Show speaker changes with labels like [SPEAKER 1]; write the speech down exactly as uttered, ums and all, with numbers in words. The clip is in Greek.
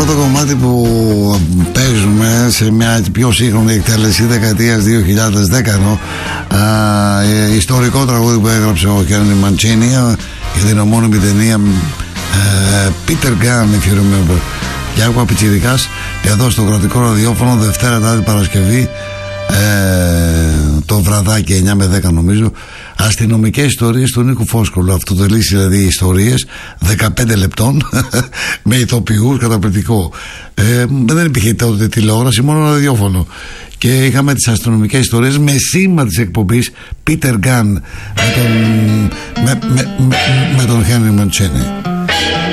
[SPEAKER 1] το κομμάτι που παίζουμε σε μια πιο σύγχρονη εκτέλεση δεκαετίας δύο χιλιάδες δέκα, ενώ α, ε, ιστορικό τραγούδι που έγραψε ο Χένρι Μαντσίνι για την ομώνυμη ταινία ε, Peter Gunn, if you remember. Γιάννη Πιτσιρικάς, εδώ στο κρατικό ραδιόφωνο, Δευτέρα, Τετάρτη, Παρασκευή, ε, το βραδάκι εννιά με δέκα νομίζω. Αστυνομικές ιστορίες του Νίκου Φόσκολου. Αυτοτελείς δηλαδή ιστορίες δεκαπέντε λεπτών με ηθοποιούς, καταπληκτικό. ε, Δεν υπήρχε τότε τηλεόραση, μόνο ραδιόφωνο. Και είχαμε τις αστυνομικές ιστορίες με σήμα της εκπομπής Peter Gunn με τον, με, με, με, με τον Henry Mancini.